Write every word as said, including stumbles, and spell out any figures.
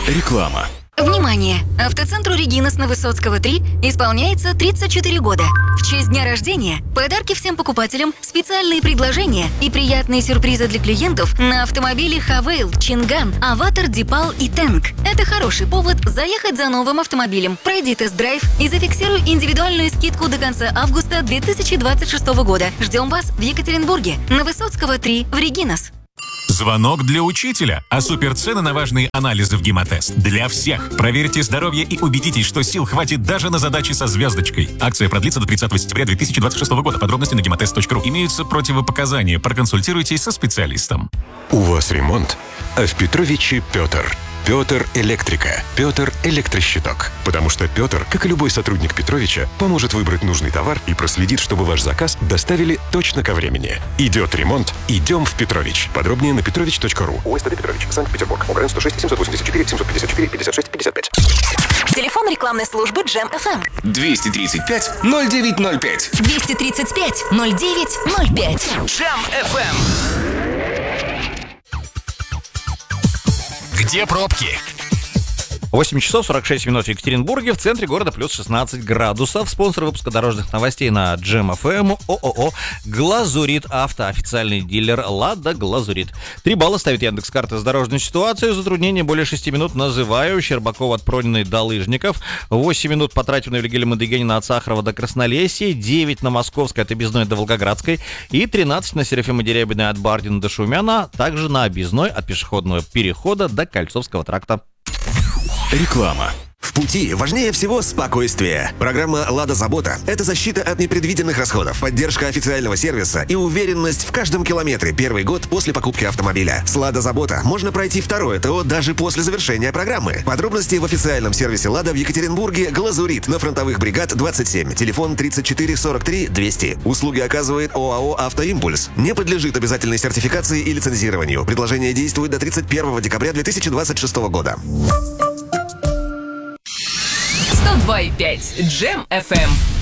Реклама. Внимание! Автоцентру «Регинас» на Высоцкого, три исполняется тридцать четыре года. В честь дня рождения подарки всем покупателям, специальные предложения и приятные сюрпризы для клиентов на автомобили Хавейл, Чинган, Аватар, Дипал и Тэнк. Это хороший повод заехать за новым автомобилем. Пройди тест-драйв и зафиксируй индивидуальную скидку до конца августа две тысячи двадцать шестого года. Ждем вас в Екатеринбурге, на Высоцкого, три в «Регинас». Звонок для учителя, а суперцены на важные анализы в Гемотест для всех. Проверьте здоровье и убедитесь, что сил хватит даже на задачи со звездочкой. Акция продлится до тридцатого сентября две тысячи двадцать шестого года. Подробности на гемотест точка ру. Имеются противопоказания. Проконсультируйтесь со специалистом. У вас ремонт, а в Петровиче Петр. Петр Электрика. Петр Электрощиток. Потому что Петр, как и любой сотрудник Петровича, поможет выбрать нужный товар и проследит, чтобы ваш заказ доставили точно ко времени. Идет ремонт, идем в Петрович. Подробнее на петрович точка ру. ОСТД Петрович, Санкт-Петербург. ОГРН сто шесть семьсот восемьдесят четыре семьсот пятьдесят четыре пятьдесят шесть пятьдесят пять. Телефон рекламной службы Джем эф эм. двести тридцать пять ноль девять ноль пять. двести тридцать пять ноль девять ноль пять. Джем эф эм. Где пробки? восемь часов сорок шесть минут в Екатеринбурге, в центре города плюс шестнадцать градусов. Спонсор выпуска дорожных новостей на Джем эф эм ООО «Глазурит Авто», официальный дилер «Лада Глазурит». Три балла ставит Яндекс.Карта за дорожную ситуацию. Затруднение более шести минут называю. Щербакова от Прониной до Лыжников. восемь минут потрачено на Вильгельма Мадыгенина от Сахарова до Краснолесья. девять на Московской от Объездной до Волгоградской. И тринадцать на Серафима Дерябина от Бардина до Шумяна. Также на Объездной от пешеходного перехода до Кольцовского тракта. Реклама. В пути важнее всего спокойствие. Программа «Лада Забота» — это защита от непредвиденных расходов, поддержка официального сервиса и уверенность в каждом километре первый год после покупки автомобиля. С «Лада Забота» можно пройти второе ТО даже после завершения программы. Подробности в официальном сервисе «Лада» в Екатеринбурге «Глазурит» на Фронтовых бригад двадцать семь. Телефон тридцать четыре сорок три двести. Услуги оказывает ОАО «Автоимпульс». Не подлежит обязательной сертификации и лицензированию. Предложение действует до тридцать первого декабря две тысячи двадцать шестого года. сто два и пять Джем эф эм.